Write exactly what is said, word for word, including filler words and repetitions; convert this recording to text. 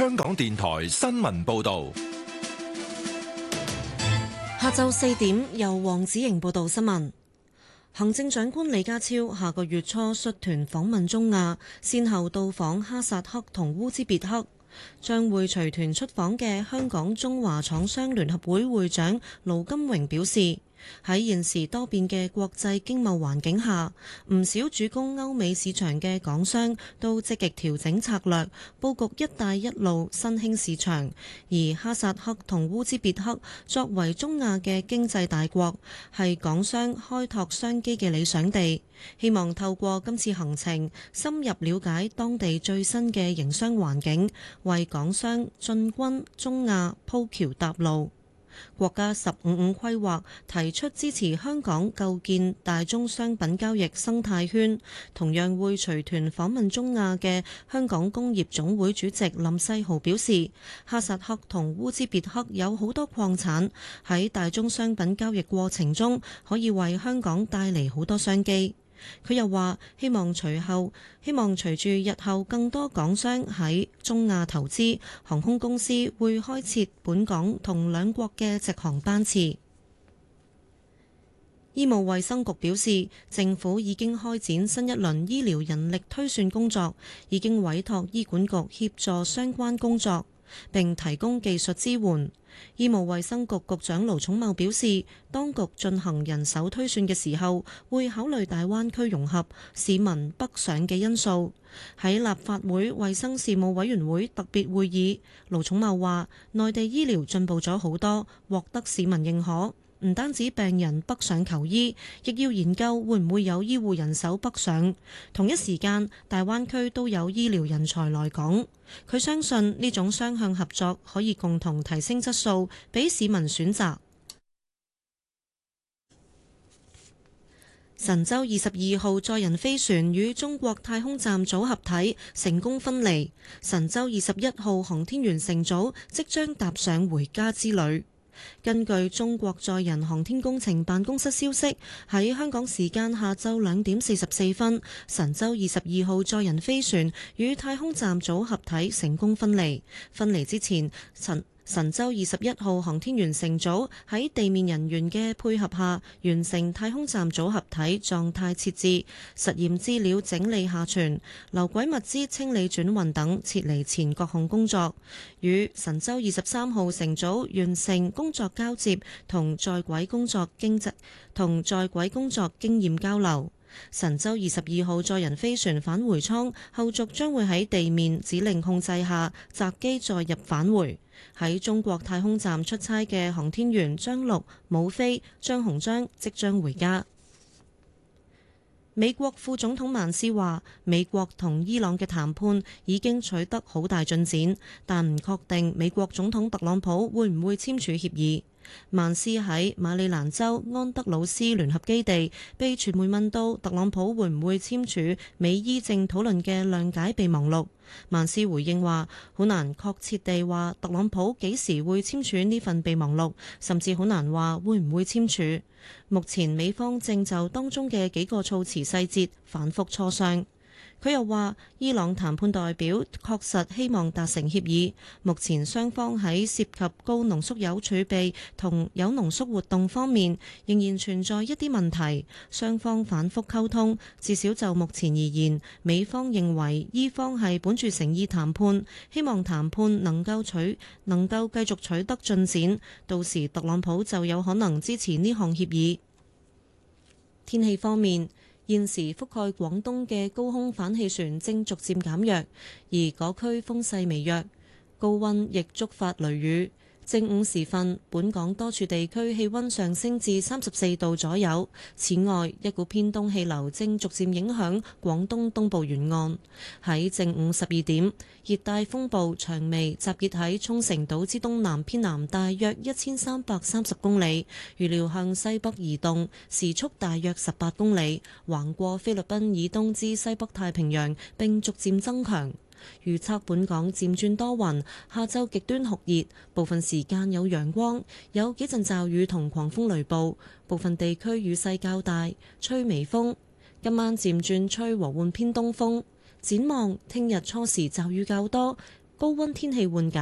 香港電台新聞報道。 下晝四點，由黃子瑩報道新聞。行政長官李家超下個月初率團訪問中亞，先後到訪哈薩克同烏茲別克。將會隨團出訪嘅香港中華廠商聯合會會長盧金榮表示，喺現時多變嘅國際經貿環境下，唔少主攻歐美市場嘅港商都積極調整策略，佈局一帶一路新興市場。而哈薩克同烏茲別克作為中亞嘅經濟大國，係港商開拓商機嘅理想地。希望透過今次行程，深入了解當地最新嘅營商環境，為港商進軍中亞鋪橋搭路。國家十五五規劃提出支持香港構建大宗商品交易生態圈，同樣會隨團訪問中亞嘅香港工業總會主席林世豪表示，哈薩克同烏茲別克有好多礦產，喺大宗商品交易過程中可以為香港帶嚟好多商機。佢又話：希望隨後，希望隨住日後更多港商喺中亞投資，航空公司會開設本港同兩國嘅直航班次。醫務衛生局表示，政府已經開展新一輪醫療人力推算工作，已經委託醫管局協助相關工作，並提供技術支援。醫務衛生局局長盧寵茂表示，當局進行人手推算嘅時候，會考慮大灣區融合、市民北上嘅因素。喺立法會衛生事務委員會特別會議，盧寵茂話：內地醫療進步咗好多，獲得市民認可。唔單止病人北上求醫，亦要研究會唔會有醫護人手北上。同一時間，大灣區都有醫療人才來港。佢相信呢種雙向合作可以共同提升質素，俾市民選擇。神舟二十二號載人飛船與中國太空站組合體成功分離，神舟二十一號航天員乘組即將踏上回家之旅。根據中國載人航天工程辦公室消息，喺香港時間下晝兩點四十四分，神舟二十二號載人飛船與太空站組合體成功分離。分離之前，神神舟二十一號航天員乘組喺地面人員嘅配合下，完成太空站組合體狀態設置、實驗資料整理下傳、留軌物資清理轉運等撤離前各項工作，與神舟二十三號乘組完成工作交接同在軌工作經同在軌工作經驗交流。神舟二十二號載人飛船返回艙後續將會喺地面指令控制下擇機載入返回。喺中國太空站出差嘅航天員張陸、武飛、張鴻章即將回家。美國副總統曼斯話，美國同伊朗嘅談判已經取得好大進展，但唔確定美國總統特朗普會唔會簽署協議。曼斯喺馬里蘭州安德魯斯聯合基地被傳媒問到特朗普會唔會簽署美伊正討論嘅諒解備忘錄，曼斯回應話好難確切地話特朗普幾時會簽署呢份備忘錄，甚至好難話會唔會簽署。目前美方正就當中嘅幾個措辭細節反覆磋商。佢又話，伊朗談判代表確實希望達成協議，目前雙方喺涉及高濃縮鈾儲備同鈾濃縮活動方面仍然存在一啲問題，雙方反覆溝通，至少就目前而言，美方認為伊方係本住誠意談判，希望談判能夠取能夠繼續取得進展，到時特朗普就有可能支持呢項協議。天氣方面，現時覆蓋廣東嘅高空反氣旋正逐漸減弱，而嗰區風勢微弱，高溫亦觸發雷雨。正午時分，本港多處地區氣溫上升至三十四度左右。此外，一股偏東氣流正逐漸影響廣東東部沿岸。喺正午十二點，熱帶風暴長眉集結喺沖繩島之東南偏南大約一千三百三十公里，預料向西北移動，時速大約十八公里，橫過菲律賓以東至西北太平洋，並逐漸增強。預測本港漸轉多雲，下晝極端酷熱，部分時間有陽光，有幾陣驟雨同狂風雷暴，部分地區雨勢較大，吹微風。今晚漸轉吹和緩偏東風。展望聽日初時驟雨較多， 高溫天氣緩解。